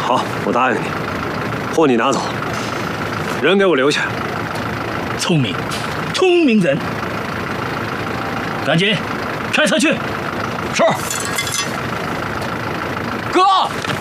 好，我答应你，货你拿走，人给我留下。 聪明，聪明人，赶紧开车去。 是。哥。